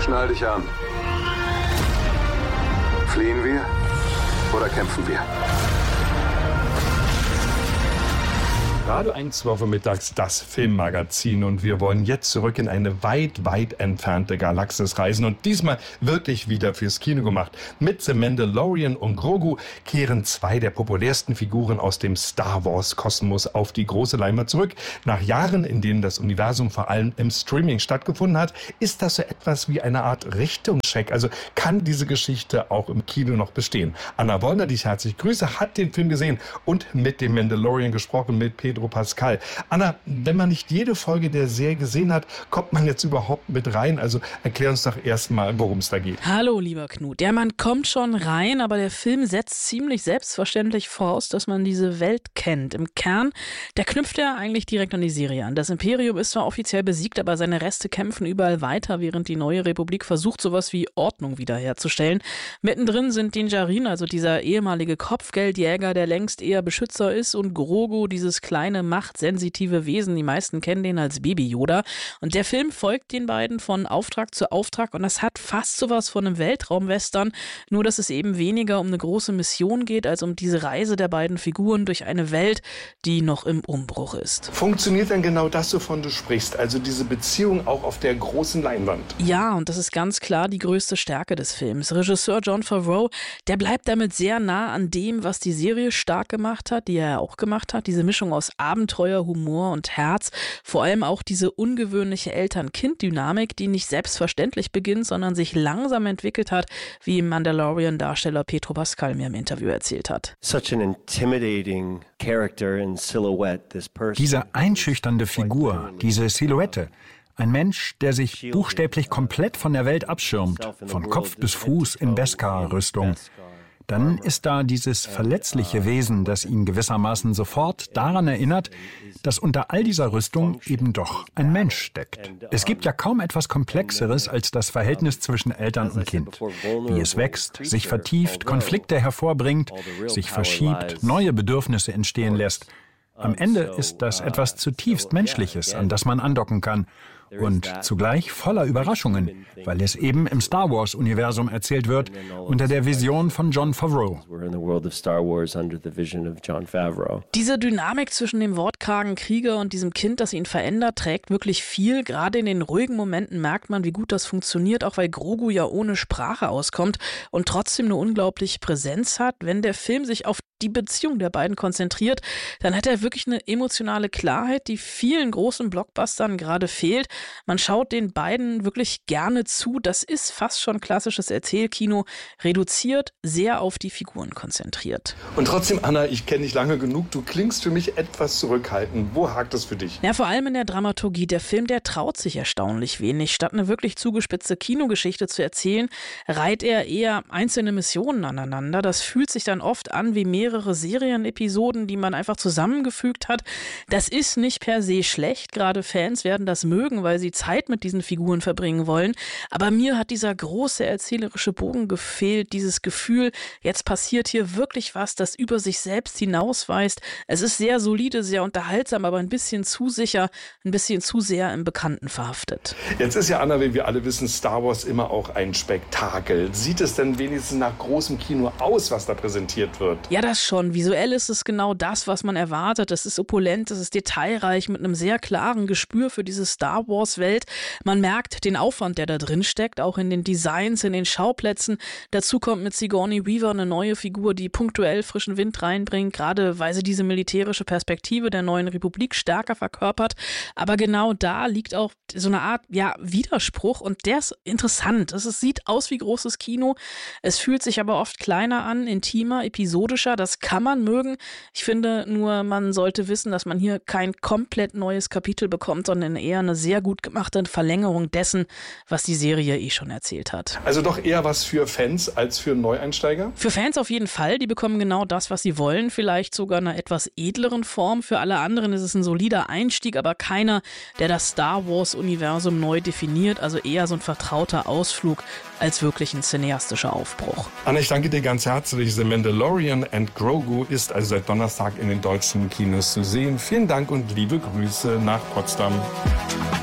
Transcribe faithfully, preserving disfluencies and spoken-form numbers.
Schnall dich an. Fliehen wir oder kämpfen wir? Radio eins war vormittags das Filmmagazin und wir wollen jetzt zurück in eine weit, weit entfernte Galaxis reisen und diesmal wirklich wieder fürs Kino gemacht. Mit The Mandalorian und Grogu kehren zwei der populärsten Figuren aus dem Star Wars Kosmos auf die große Leinwand zurück. Nach Jahren, in denen das Universum vor allem im Streaming stattgefunden hat, ist das so etwas wie eine Art Richtungscheck. Also kann diese Geschichte auch im Kino noch bestehen? Anna Wollner, die ich herzlich grüße, hat den Film gesehen und mit dem Mandalorian gesprochen, mit Pedro Pascal. Anna, wenn man nicht jede Folge der Serie gesehen hat, kommt man jetzt überhaupt mit rein? Also erklär uns doch erstmal, worum es da geht. Hallo, lieber Knut. Ja, man kommt schon rein, aber der Film setzt ziemlich selbstverständlich voraus, dass man diese Welt kennt. Im Kern, da knüpft er eigentlich direkt an die Serie an. Das Imperium ist zwar offiziell besiegt, aber seine Reste kämpfen überall weiter, während die neue Republik versucht, sowas wie Ordnung wiederherzustellen. Mittendrin sind Din Djarin, also dieser ehemalige Kopfgeldjäger, der längst eher Beschützer ist, und Grogu, dieses kleine, machtsensitive Wesen. Die meisten kennen den als Baby Yoda. Und der Film folgt den beiden von Auftrag zu Auftrag und das hat fast sowas von einem Weltraumwestern, nur dass es eben weniger um eine große Mission geht, als um diese Reise der beiden Figuren durch eine Welt, die noch im Umbruch ist. Funktioniert denn genau das, wovon du sprichst? Also diese Beziehung auch auf der großen Leinwand? Ja, und das ist ganz klar die größte Stärke des Films. Regisseur Jon Favreau, der bleibt damit sehr nah an dem, was die Serie stark gemacht hat, die er auch gemacht hat. Diese Mischung aus Abenteuer, Humor und Herz. Vor allem auch diese ungewöhnliche Eltern-Kind-Dynamik, die nicht selbstverständlich beginnt, sondern sich langsam entwickelt hat, wie Mandalorian-Darsteller Pedro Pascal mir im Interview erzählt hat. Diese einschüchternde Figur, diese Silhouette. Ein Mensch, der sich buchstäblich komplett von der Welt abschirmt, von Kopf bis Fuß in Beskar-Rüstung. Dann ist da dieses verletzliche Wesen, das ihn gewissermaßen sofort daran erinnert, dass unter all dieser Rüstung eben doch ein Mensch steckt. Es gibt ja kaum etwas Komplexeres als das Verhältnis zwischen Eltern und Kind. Wie es wächst, sich vertieft, Konflikte hervorbringt, sich verschiebt, neue Bedürfnisse entstehen lässt. Am Ende ist das etwas zutiefst Menschliches, an das man andocken kann. Und zugleich voller Überraschungen, weil es eben im Star Wars-Universum erzählt wird, unter der Vision von Jon Favreau. Diese Dynamik zwischen dem wortkargen Krieger und diesem Kind, das ihn verändert, trägt wirklich viel. Gerade in den ruhigen Momenten merkt man, wie gut das funktioniert, auch weil Grogu ja ohne Sprache auskommt und trotzdem eine unglaubliche Präsenz hat. Wenn der Film sich auf die Beziehung der beiden konzentriert, dann hat er wirklich eine emotionale Klarheit, die vielen großen Blockbustern gerade fehlt. Man schaut den beiden wirklich gerne zu. Das ist fast schon klassisches Erzählkino, reduziert, sehr auf die Figuren konzentriert. Und trotzdem, Anna, ich kenne dich lange genug. Du klingst für mich etwas zurückhaltend. Wo hakt es für dich? Ja, vor allem in der Dramaturgie. Der Film, der traut sich erstaunlich wenig. Statt eine wirklich zugespitzte Kinogeschichte zu erzählen, reiht er eher einzelne Missionen aneinander. Das fühlt sich dann oft an wie mehrere Serienepisoden, die man einfach zusammengefügt hat. Das ist nicht per se schlecht. Gerade Fans werden das mögen, weil sie Zeit mit diesen Figuren verbringen wollen. Aber mir hat dieser große erzählerische Bogen gefehlt, dieses Gefühl, jetzt passiert hier wirklich was, das über sich selbst hinausweist. Es ist sehr solide, sehr unterhaltsam, aber ein bisschen zu sicher, ein bisschen zu sehr im Bekannten verhaftet. Jetzt ist ja, Anna, wie wir alle wissen, Star Wars immer auch ein Spektakel. Sieht es denn wenigstens nach großem Kino aus, was da präsentiert wird? Ja, das schon. Visuell ist es genau das, was man erwartet. Es ist opulent, es ist detailreich, mit einem sehr klaren Gespür für diese Star Wars-Welt. Man merkt den Aufwand, der da drin steckt, auch in den Designs, in den Schauplätzen. Dazu kommt mit Sigourney Weaver eine neue Figur, die punktuell frischen Wind reinbringt, gerade weil sie diese militärische Perspektive der neuen Republik stärker verkörpert. Aber genau da liegt auch so eine Art, ja, Widerspruch und der ist interessant. Es sieht aus wie großes Kino, es fühlt sich aber oft kleiner an, intimer, episodischer. Das kann man mögen. Ich finde nur, man sollte wissen, dass man hier kein komplett neues Kapitel bekommt, sondern eher eine sehr gut gemachte Verlängerung dessen, was die Serie eh schon erzählt hat. Also doch eher was für Fans als für Neueinsteiger? Für Fans auf jeden Fall. Die bekommen genau das, was sie wollen. Vielleicht sogar in einer etwas edleren Form. Für alle anderen ist es ein solider Einstieg, aber keiner, der das Star Wars-Universum neu definiert. Also eher so ein vertrauter Ausflug als wirklich ein cineastischer Aufbruch. Anna, ich danke dir ganz herzlich. The Mandalorian and Grogu ist also seit Donnerstag in den deutschen Kinos zu sehen. Vielen Dank und liebe Grüße nach Potsdam.